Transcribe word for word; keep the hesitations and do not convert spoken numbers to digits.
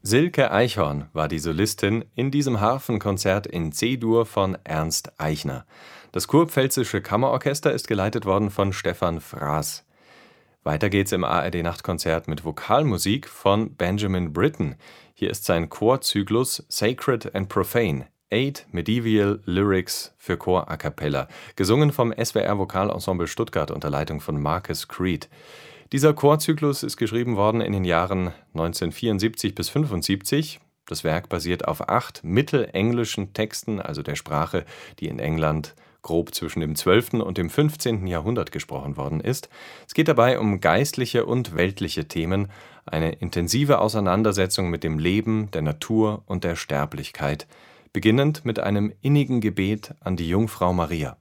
Silke Eichhorn war die Solistin in diesem Harfenkonzert in C-Dur von Ernst Eichner. Das Kurpfälzische Kammerorchester ist geleitet worden von Stefan Fraß. Weiter geht's im A R D-Nachtkonzert mit Vokalmusik von Benjamin Britten. Hier ist sein Chorzyklus Sacred and Profane. Eight Medieval Lyrics für Chor a cappella, gesungen vom S W R-Vokalensemble Stuttgart unter Leitung von Marcus Creed. Dieser Chorzyklus ist geschrieben worden in den Jahren neunzehnhundertvierundsiebzig bis fünfundsiebzig. Das Werk basiert auf acht mittelenglischen Texten, also der Sprache, die in England grob zwischen dem zwölften und dem fünfzehnten Jahrhundert gesprochen worden ist. Es geht dabei um geistliche und weltliche Themen, eine intensive Auseinandersetzung mit dem Leben, der Natur und der Sterblichkeit, beginnend mit einem innigen Gebet an die Jungfrau Maria.